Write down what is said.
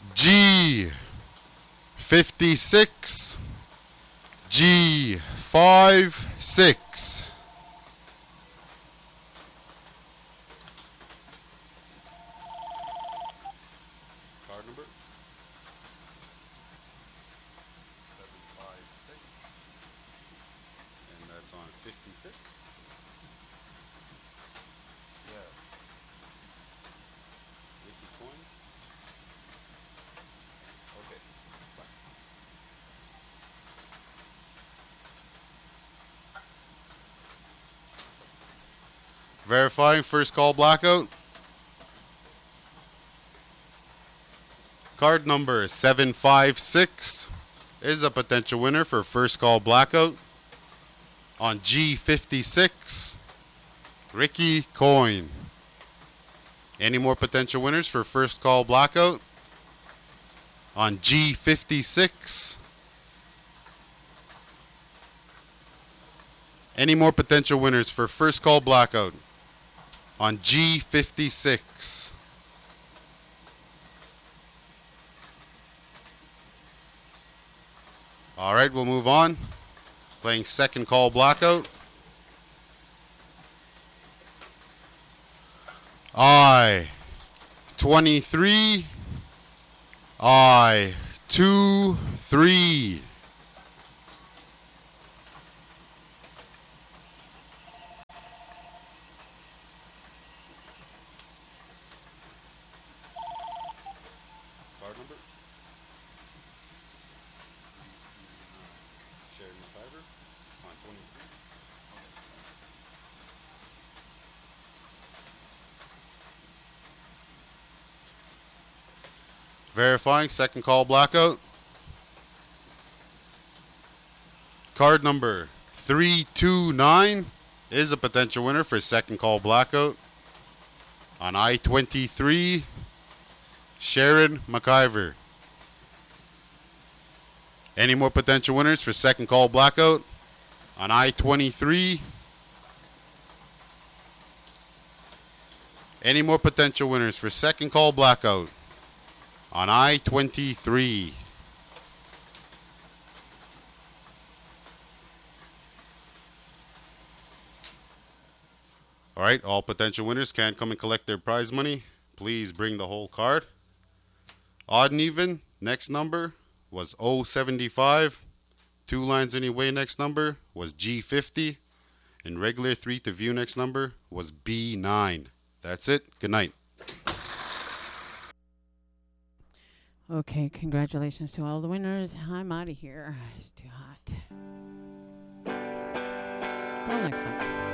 G56, G56. Card number 756, and that's on 56. Yeah, Ricky Coin. Okay, bye. Verifying first call blackout. Card number 756 is a potential winner for first call blackout on G56, Ricky Coin. Any more potential winners for first call blackout on G56? Any more potential winners for first call blackout on G56? All right, we'll move on. Playing second call blackout. I-23, I-23. Card number? Sharing the fiber on 23. Verifying second call blackout. Card number 329 is a potential winner for second call blackout on I-23, Sharon McIver. Any more potential winners for second call blackout on I-23? Any more potential winners for second call blackout on I-23? All right, all potential winners can come and collect their prize money. Please bring the whole card. Odd and even, next number was 075. 2 lines anyway, next number was G50. And regular 3 to view, next number was B9. That's it. Good night. Okay, congratulations to all the winners. I'm out of here. It's too hot. Till next time.